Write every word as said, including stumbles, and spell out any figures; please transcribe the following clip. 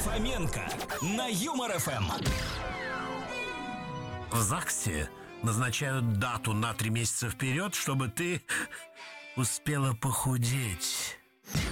Фоменко на Юмор эф эм. В ЗАГСе назначают дату на три месяца вперед, чтобы ты успела похудеть.